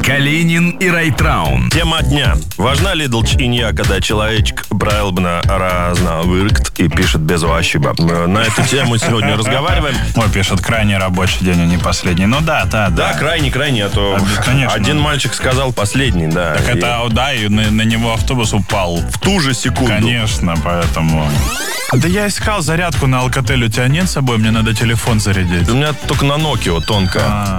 Калинин и Райтраун. Тема дня. Важна ли долчинья, когда человечек правильно разновыркт и пишет без ошибок? На эту тему сегодня разговариваем. Ой, пишет, крайний рабочий день, а не последний. Ну да. Да, крайний, а то конечно. один мальчик сказал последний, да. Так это, да, и на него автобус упал. В ту же секунду. Конечно, поэтому... Да я искал зарядку на Alcatel. У тебя нет с собой? Мне надо телефон зарядить. У меня только на Nokia тонкая.